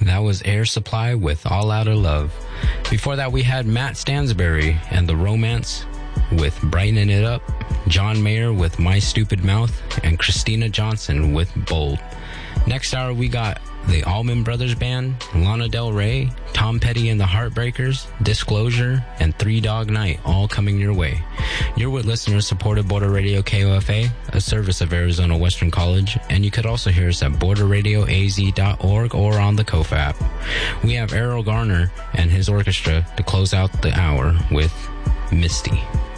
That was Air Supply with All Outta Love. Before that, we had Matt Stansberry and The Romance with Brightening It Up, John Mayer with My Stupid Mouth, and Christina Johnson with Bold. Next hour, we got the Allman Brothers Band, Lana Del Rey, Tom Petty and the Heartbreakers, Disclosure, and Three Dog Night, all coming your way. You're with listener-supported Border Radio KOFA, a service of Arizona Western College, and you could also hear us at borderradioaz.org or on the KOFA app. We have Errol Garner and his orchestra to close out the hour with Misty.